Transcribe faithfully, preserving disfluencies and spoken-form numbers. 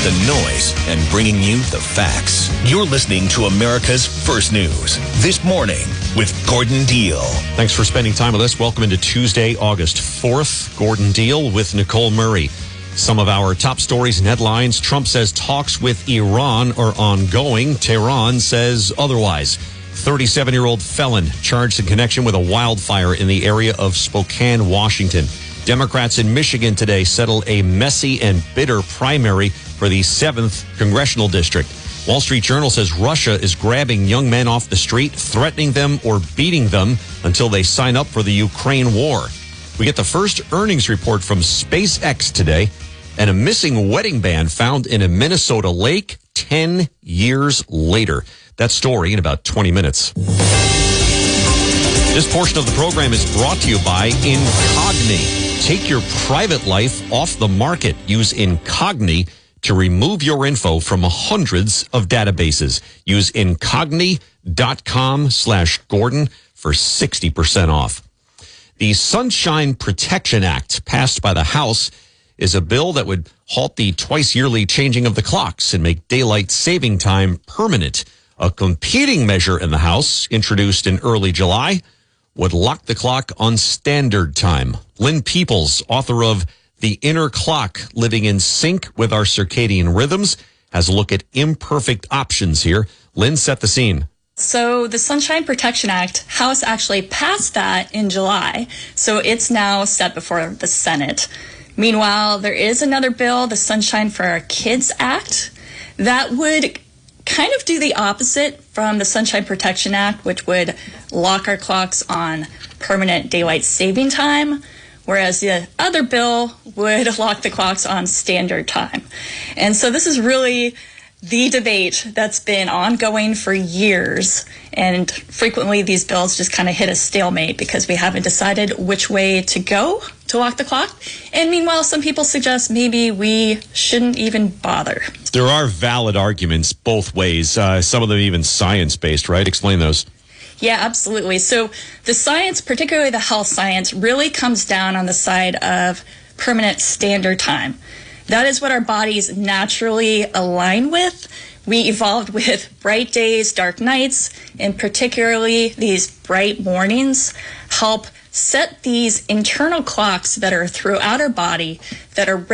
the noise and bringing you the facts. You're listening to America's First News This Morning with Gordon Deal. Thanks for spending time with us. Welcome into Tuesday, August fourth. Gordon Deal with Nicole Murray. Some of our top stories and headlines. Trump says talks with Iran are ongoing. Tehran says otherwise. thirty-seven-year-old felon charged in connection with a wildfire in the area of Spokane, Washington. Democrats in Michigan today settled a messy and bitter primary for the seventh congressional district. Wall Street Journal says Russia is grabbing young men off the street, threatening them or beating them until they sign up for the Ukraine war. We get the first earnings report from SpaceX today, and a missing wedding band found in a Minnesota lake ten years later. That story in about twenty minutes. This portion of the program is brought to you by Incogni. Take your private life off the market. Use Incogni to remove your info from hundreds of databases. Use Incogni.com slash Gordon for sixty percent off. The Sunshine Protection Act, passed by the House, is a bill that would halt the twice-yearly changing of the clocks and make daylight saving time permanent. A competing measure in the House, introduced in early July, would lock the clock on standard time. Lynn Peoples, author of The Inner Clock, Living in Sync with Our Circadian Rhythms, has a look at imperfect options here. Lynn, set the scene. So the Sunshine Protection Act, House actually passed that in July, so it's now set before the Senate. Meanwhile, there is another bill, the Sunshine for Our Kids Act, that would kind of do the opposite from the Sunshine Protection Act, which would lock our clocks on permanent daylight saving time, whereas the other bill would lock the clocks on standard time. And so this is really the debate that's been ongoing for years, and frequently these bills just kind of hit a stalemate because we haven't decided which way to go to lock the clock. And meanwhile, some people suggest maybe we shouldn't even bother. There are valid arguments both ways, uh, some of them even science-based, right? Explain those. Yeah, absolutely. So the science, particularly the health science, really comes down on the side of permanent standard time. That is what our bodies naturally align with. We evolved with bright days, dark nights, and particularly these bright mornings help set these internal clocks that are throughout our body that are